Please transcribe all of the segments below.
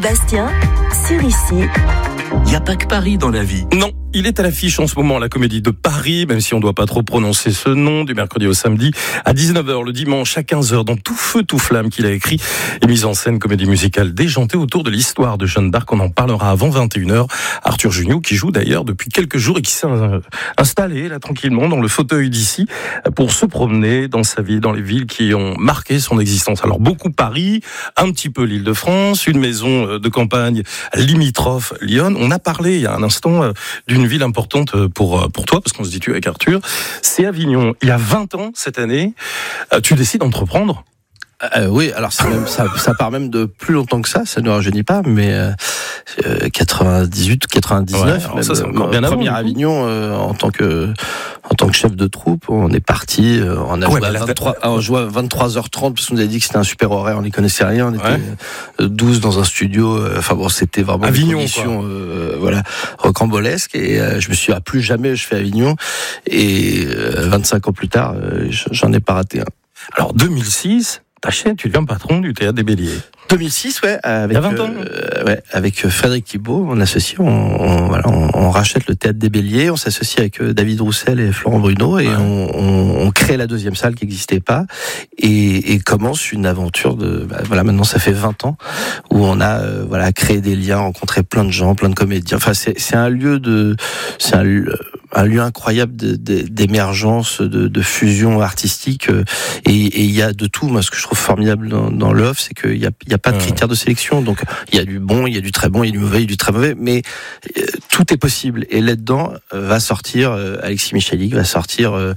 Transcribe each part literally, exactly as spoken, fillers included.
Bastien, sur Ici. Il n'y a pas que Paris dans la vie. Non, il est à l'affiche en ce moment, la Comédie de Paris, même si on ne doit pas trop prononcer ce nom, du mercredi au samedi, à dix-neuf heures, le dimanche à quinze heures, dans Tout feu, tout flamme qu'il a écrit et mise en scène, comédie musicale déjantée autour de l'histoire de Jeanne d'Arc. On en parlera avant vingt et une heures. Arthur Junio, qui joue d'ailleurs depuis quelques jours et qui s'est installé là tranquillement dans le fauteuil d'ici pour se promener dans sa vie, dans les villes qui ont marqué son existence. Alors beaucoup Paris, un petit peu l'Île-de-France, une maison de campagne limitrophe Lyon. On a parlé il y a un instant d'une ville importante pour, pour toi, parce qu'on se dit tu avec Arthur, c'est Avignon. Il y a vingt ans, cette année, tu décides d'entreprendre. Euh, oui, alors c'est même, ça, ça part même de plus longtemps que ça, ça ne rajeunit pas, mais euh, quatre-vingt-dix-huit, quatre-vingt-dix-neuf, ouais, même, ça, c'est encore bien premier avant, Avignon euh, en tant que en tant que chef de troupe, on est parti, euh, on a ouais, joué, à vingt-trois, ah, on jouait à vingt-trois heures trente parce qu'on nous avait dit que c'était un super horaire, on n'y connaissait rien, on était ouais. douze dans un studio, euh, enfin bon, c'était vraiment Avignon, une condition euh, voilà, rocambolesque, et euh, je me suis dit, ah, plus jamais je fais Avignon, et euh, vingt-cinq ans plus tard, euh, j'en ai pas raté un. Alors deux mille six, ta chaîne, tu deviens patron du Théâtre des Béliers. deux mille six, ouais, avec, il y a vingt ans. Euh, ouais, avec Frédéric Thibault, mon associé, on, on, voilà, on, on rachète le Théâtre des Béliers, on s'associe avec David Roussel et Florent Bruno, et ouais. on, on, on crée la deuxième salle qui n'existait pas, et, et commence une aventure de, bah, voilà, maintenant ça fait vingt ans, où on a, euh, voilà, créé des liens, rencontré plein de gens, plein de comédiens. Enfin, c'est, c'est un lieu de, c'est un lieu, un lieu incroyable de, de, d'émergence, de, de fusion artistique, et il y a de tout. Moi, ce que je trouve formidable dans, dans l'offre, c'est qu'il y a, il y a pas de critères de sélection. Donc, il y a du bon, il y a du très bon, il y a du mauvais, il y a du très mauvais, mais euh, tout est possible. Et là-dedans euh, va sortir euh, Alexis Michalik, va sortir euh,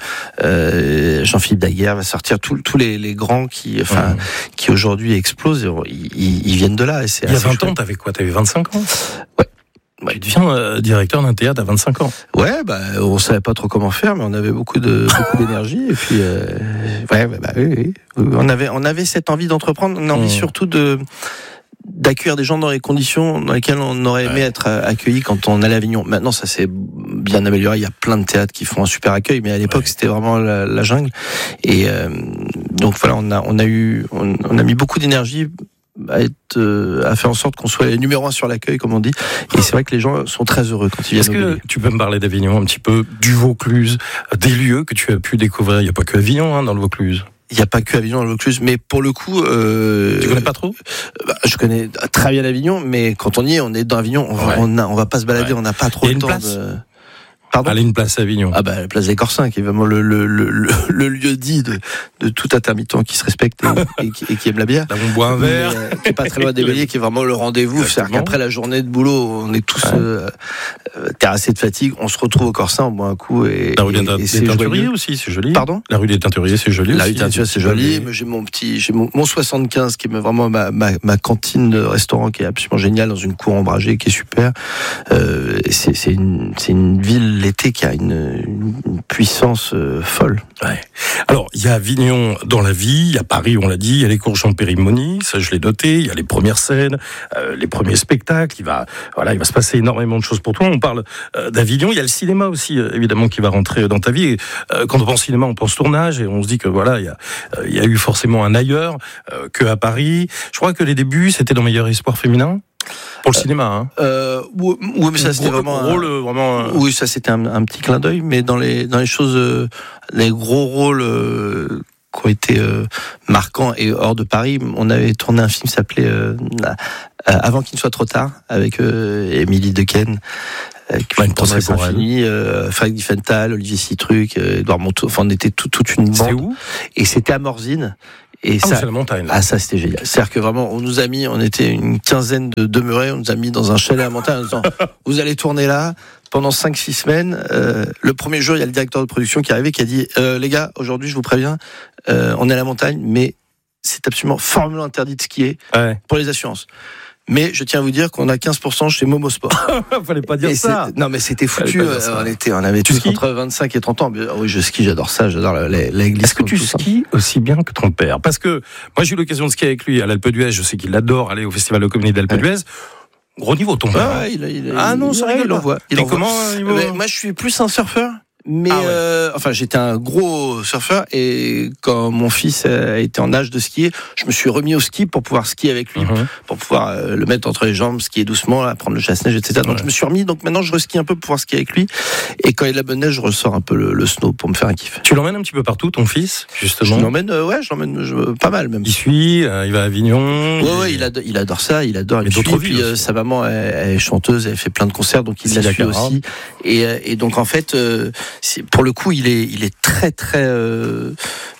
euh, Jean-Philippe Daguerre, va sortir tous les, les grands qui, enfin, mmh. qui aujourd'hui explosent. Ils, ils viennent de là. Et c'est il y a vingt chouette. ans, t'avais quoi? T'avais vingt-cinq ans? Ouais. Tu deviens euh, directeur d'un théâtre à vingt-cinq ans. Ouais, bah, on savait pas trop comment faire, mais on avait beaucoup de beaucoup d'énergie, et puis euh, ouais, bah, oui, oui, on avait on avait cette envie d'entreprendre, on a envie mmh. surtout de d'accueillir des gens dans les conditions dans lesquelles on aurait aimé ouais. être accueillis quand on allait à Avignon. Maintenant, ça s'est bien amélioré. Il y a plein de théâtres qui font un super accueil, mais à l'époque, ouais. c'était vraiment la, la jungle. Et euh, donc voilà, on a on a eu on, on a mis beaucoup d'énergie à être euh, à faire en sorte qu'on soit les numéro un sur l'accueil, comme on dit, et c'est vrai que les gens sont très heureux quand ils viennent. Est-ce que tu peux me parler d'Avignon un petit peu, du Vaucluse, des lieux que tu as pu découvrir? Il n'y a pas que Avignon hein, dans le Vaucluse. Il n'y a pas que Avignon dans le Vaucluse, mais pour le coup, euh, tu connais pas trop? Bah, je connais très bien Avignon, mais quand on y est, on est dans Avignon, on va, ouais. on, a, on va pas se balader, ouais. on n'a pas trop le temps place. de. Pardon. Aller une place à Avignon. Ah bah la place des Corsins, qui est vraiment le le le le, le lieu dit de de tout intermittent qui se respecte et, et, qui, et qui aime la bière. Là, on boit un verre. Mais, euh, qui est pas très loin des Béliers, qui est vraiment le rendez-vous. Exactement. C'est-à-dire qu'après la journée de boulot, on est tous ouais. euh, terrassés de fatigue, on se retrouve au Corsin, on boit un coup et. La rue des, et, des Teinturiers aussi, c'est joli. Pardon. La rue des Teinturiers, c'est joli. La aussi. rue des Teinturiers, c'est joli. Mais j'ai mon petit, j'ai mon, mon soixante-quinze qui est vraiment ma, ma ma cantine de restaurant qui est absolument géniale dans une cour ombragée qui est super. Euh, c'est c'est une c'est une ville l'été qui a une une puissance euh, folle. Ouais. Alors, il y a Avignon dans la vie, il y a Paris, on l'a dit, il y a les cours Jean-Périmonie, ça je l'ai noté, il y a les premières scènes, euh, les premiers spectacles, il va, voilà, il va se passer énormément de choses pour toi. On parle euh, d'Avignon, il y a le cinéma aussi, euh, évidemment, qui va rentrer dans ta vie. Et, euh, quand on pense cinéma, on pense tournage, et on se dit que voilà, il y a, euh, il y a eu forcément un ailleurs euh, que à Paris. Je crois que les débuts, c'était dans Meilleur Espoir féminin. Pour le cinéma, hein. Euh, oui, oui, mais ça c'était gros, vraiment, rôle, un, vraiment. Un... Oui, ça c'était un, un petit clin d'œil, mais dans les dans les choses, euh, les gros rôles euh, qui ont été euh, marquants et hors de Paris, on avait tourné un film qui s'appelait euh, Avant qu'il ne soit trop tard avec euh, Émilie Dequesne. Euh, qui une pensée pour elle. Euh, Frédéric Diffenthal, Olivier Citruc, euh, Edouard Monteau. Enfin, on était tout, toute une bande. C'était où? Et c'était à Morzine. Et ah, ça, c'est la montagne. Là. Ah, ça, c'était génial. C'est-à-dire que vraiment, on nous a mis, on était une quinzaine de demeurés, on nous a mis dans un chalet à la montagne en disant, vous allez tourner là pendant cinq six semaines. Euh, le premier jour, il y a le directeur de production qui est arrivé, qui a dit, euh, les gars, aujourd'hui, je vous préviens, euh, on est à la montagne, mais c'est absolument formellement interdit de skier ouais. pour les assurances. Mais je tiens à vous dire qu'on a quinze pour cent chez Momo Sport. Fallait pas dire et ça. Non, mais c'était foutu. Euh, on était, on avait tous entre vingt-cinq et trente ans. Oui, je skie, j'adore ça, j'adore la, la, la glisse. Est-ce que tu skis ça. aussi bien que ton père? Parce que moi, j'ai eu l'occasion de skier avec lui à l'Alpe d'Huez. Je sais qu'il adore aller au festival de comédie d'Alpe d'Huez. Gros niveau, ton père. Ah, il, il, ah non, ça rigole, il envoie. Il envoie. Comment niveau... Mais moi, je suis plus un surfeur. Mais ah ouais. euh, enfin, j'étais un gros surfeur et quand mon fils a été en âge de skier, je me suis remis au ski pour pouvoir skier avec lui, mmh. pour pouvoir euh, le mettre entre les jambes, skier doucement, là, prendre le chasse-neige, et cetera. Donc ouais. je me suis remis. Donc maintenant, je reskie un peu pour pouvoir skier avec lui. Et quand il y a la bonne neige, je ressors un peu le, le snow pour me faire un kiff. Tu l'emmènes un petit peu partout, ton fils, justement. Je l'emmène, euh, ouais, je l'emmène je, pas mal même. Il suit, euh, il va à Avignon. Ouais, ouais, il adore, il adore ça, il adore. Il suit, puis euh, sa maman, elle, elle est chanteuse, elle fait plein de concerts, donc il la suit aussi. Et, et donc en fait, euh, pour le coup, il est, il est très, très. Euh,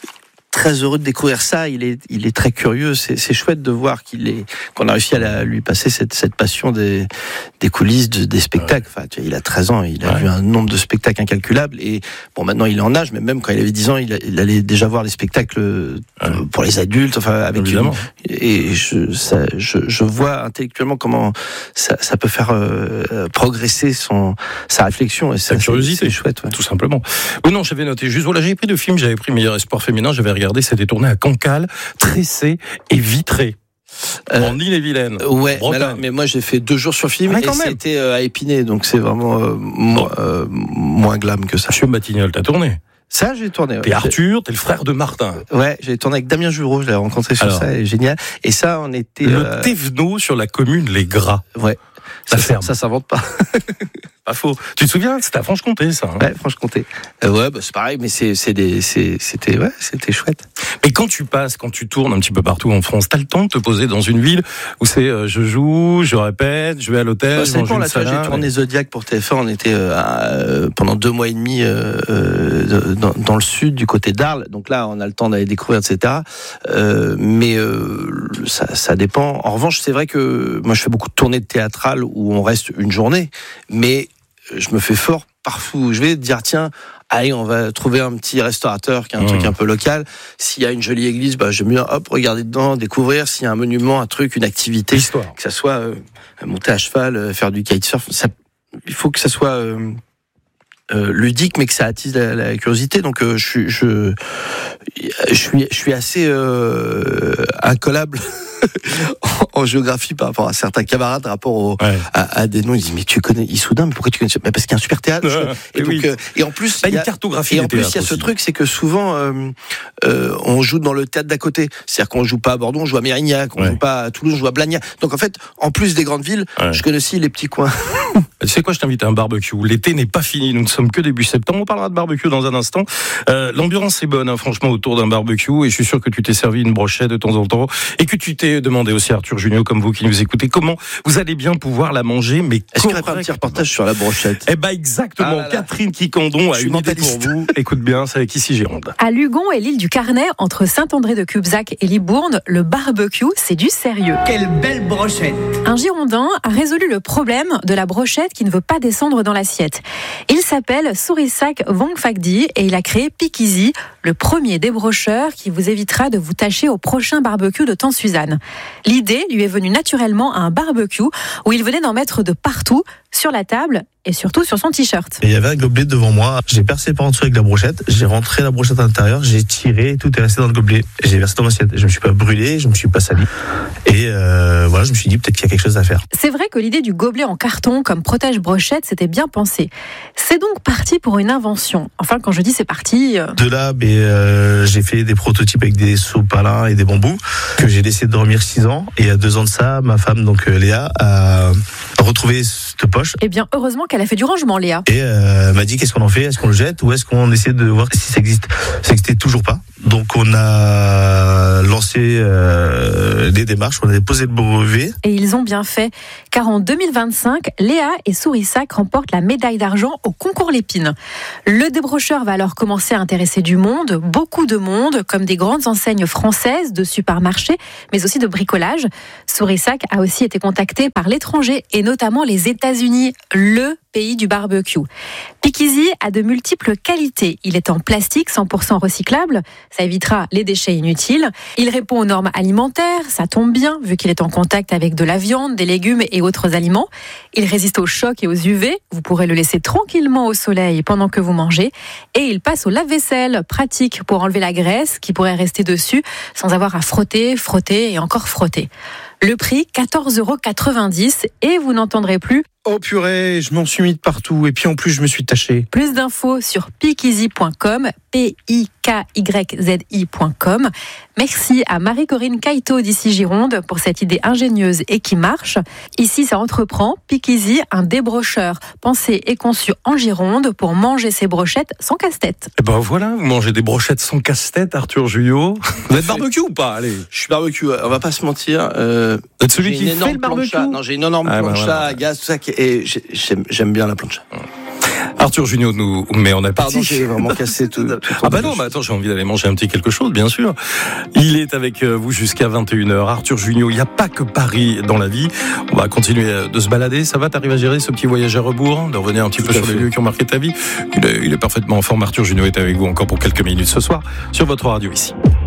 très heureux de découvrir ça, il est, il est très curieux, c'est, c'est chouette de voir qu'il est, qu'on a réussi à la, lui passer cette, cette passion des, des coulisses, de, des spectacles. Enfin, tu vois, il a treize ans, il a ouais. vu un nombre de spectacles incalculable et bon, maintenant il est en âge, mais même quand il avait dix ans, il, a, il allait déjà voir les spectacles ouais. pour les adultes, enfin, avec évidemment. Une, et je, ça, je, je vois intellectuellement comment ça, ça peut faire euh, progresser son, sa réflexion et sa curiosité. C'est chouette, ouais. Tout simplement. Oui, non, j'avais noté juste, voilà, j'avais pris deux films, j'avais pris Meilleur espoir féminin, j'avais regardé, c'était tourné à Cancale, Tressé et Vitré. Euh, en Ille-et-Vilaine. Ouais, mais, alors, mais moi j'ai fait deux jours sur film ah, et c'était euh, à Épinay, donc c'est vraiment euh, mo- euh, moins glam que ça. Monsieur Batignolles, t'as tourné? Ça, j'ai tourné. Ouais. T'es Arthur, t'es le frère de Martin. Ouais, j'ai tourné avec Damien Jureau, je l'ai rencontré sur alors, ça, et génial. Et ça, on était... Le euh... Thévenot sur la commune Les Gras. Ouais. Ça, ça, ferme. ça s'invente pas. Pas faux. Tu te souviens, c'était à Franche-Comté, ça. Hein ouais, Franche-Comté. Euh, ouais, bah, c'est pareil, mais c'est, c'est des, c'est, c'était, ouais, c'était chouette. Et quand tu passes, quand tu tournes un petit peu partout en France, t'as le temps de te poser dans une ville où c'est, euh, je joue, je répète, je vais à l'hôtel, bah, je mange une salade. J'ai tourné Zodiac pour T F un. On était euh, euh, pendant deux mois et demi euh, euh, dans, dans le sud, du côté d'Arles. Donc là, on a le temps d'aller découvrir, et cetera. Euh, mais euh, ça, ça dépend. En revanche, c'est vrai que moi, je fais beaucoup de tournées théâtrales où on reste une journée, mais je me fais fort parfois. Je vais dire tiens, allez, on va trouver un petit restaurateur qui a un mmh. truc un peu local. S'il y a une jolie église, bah j'aime bien hop regarder dedans, découvrir. S'il y a un monument, un truc, une activité, Histoire. que ça soit euh, monter à cheval, euh, faire du kitesurf, ça, il faut que ça soit euh, euh, ludique, mais que ça attise la, la curiosité. Donc euh, je suis, je, je suis, je suis assez euh, incollable. en géographie par rapport à certains camarades, par rapport au, ouais. à, à des noms. Ils disent mais tu connais Issoudun, mais pourquoi tu connais ça? Mais parce qu'il y a un super théâtre. Euh, et, et, donc, oui. euh, et en plus, bah, il y a une cartographie. Et en plus, il y a ce truc, c'est que souvent euh, euh, on joue dans le théâtre d'à côté. C'est-à-dire qu'on joue pas à Bordeaux, on joue à Mérignac, on ouais. joue pas à Toulouse, on joue à Blagnac. Donc en fait, en plus des grandes villes, ouais. je connais aussi les petits coins. Tu sais quoi, je t'invite à un barbecue. L'été n'est pas fini, nous ne sommes que début septembre. On parlera de barbecue dans un instant. Euh, l'ambiance est bonne, hein, franchement, autour d'un barbecue. Et je suis sûr que tu t'es servi une brochette de temps en temps. Et que tu t'es demandé aussi, Arthur Junio, comme vous qui nous écoutez, comment vous allez bien pouvoir la manger. Mais est-ce qu'il n'y aurait pas un petit reportage sur la brochette? Eh ben exactement. Ah là là. Catherine Quicandon a une idée pour vous. Écoute bien, c'est avec ici Gironde. À Lugon et l'île du Carnet, entre Saint-André-de-Cubzac et Libourne, le barbecue, c'est du sérieux. Quelle belle brochette! Un Girondin a résolu le problème de la brochette qui ne veut pas descendre dans l'assiette. Il s'appelle Sourisak Vongfakdi et il a créé Pikizi, le premier débrocheur qui vous évitera de vous tâcher au prochain barbecue de Tante-Suzanne. L'idée lui est venue naturellement à un barbecue où il venait d'en mettre de partout, sur la table et surtout sur son t-shirt. Et il y avait un gobelet devant moi, j'ai percé par en dessous avec la brochette, j'ai rentré la brochette à l'intérieur, j'ai tiré, tout est resté dans le gobelet. J'ai versé dans l'assiette, je me suis pas brûlé, je me suis pas sali. Et euh, voilà, je me suis dit peut-être qu'il y a quelque chose à faire. C'est vrai que l'idée du gobelet en carton comme protège-brochette, c'était bien pensé. C'est donc parti pour une invention. Enfin, quand je dis c'est parti... Euh... De là, ben, euh, j'ai fait des prototypes avec des sopalins et des bambous que j'ai laissé dormir six ans. Et il y a deux ans de ça, ma femme, donc euh, Léa, a retrouvé cette poche. Eh bien, heureusement qu'elle a fait du rangement, Léa. Et euh, elle m'a dit qu'est-ce qu'on en fait? Est-ce qu'on le jette ou est-ce qu'on essaie de voir si ça existe? Ça n'existait toujours pas. Donc on a lancé euh, des démarches, on a déposé le brevet. Et ils ont bien fait, car en deux mille vingt-cinq, Léa et Sourisak remportent la médaille d'argent au concours Lépine. Le débrocheur va alors commencer à intéresser du monde, beaucoup de monde, comme des grandes enseignes françaises de supermarchés, mais aussi de bricolage. Sourisak a aussi été contacté par l'étranger, et notamment les États-Unis, le pays du barbecue. Pikizi a de multiples qualités. Il est en plastique cent pour cent recyclable, ça évitera les déchets inutiles. Il répond aux normes alimentaires, ça tombe bien, vu qu'il est en contact avec de la viande, des légumes et autres aliments. Il résiste aux chocs et aux U V, vous pourrez le laisser tranquillement au soleil pendant que vous mangez. Et il passe au lave-vaisselle, pratique pour enlever la graisse qui pourrait rester dessus, sans avoir à frotter, frotter et encore frotter. Le prix, quatorze euros quatre-vingt-dix, et vous n'entendrez plus Oh purée, je m'en suis mis de partout et puis en plus je me suis taché. Plus d'infos sur piqueasy point com, P I K Y Z I point com. Merci à Marie-Corinne Caïto d'ici Gironde pour cette idée ingénieuse et qui marche. Ici, ça entreprend Piqueasy, un débrocheur pensé et conçu en Gironde pour manger ses brochettes sans casse-tête. Et ben voilà, vous mangez des brochettes sans casse-tête, Arthur Junio. Vous êtes barbecue ou pas? Allez. Je suis barbecue, on va pas se mentir. Euh, Vous êtes celui j'ai qui une fait le énorme barbecue? plancha. Non, j'ai une énorme Ah, bah, plancha voilà. à gaz, tout ça, qui- et j'ai- j'aime, j'aime bien la plancha. Arthur Junio nous met en appétit. Pardon, j'ai vraiment cassé tout. tout Ah bah non, bah attends, j'ai envie d'aller manger un petit quelque chose, bien sûr. Il est avec vous jusqu'à vingt et une heures. Arthur Junio, il n'y a pas que Paris dans la vie. On va continuer de se balader. Ça va, t'arrives à gérer ce petit voyage à rebours, de revenir un petit Tout peu à sur les fait. lieux qui ont marqué ta vie. Il est, il est parfaitement en forme. Arthur Junio est avec vous encore pour quelques minutes ce soir sur votre radio ici.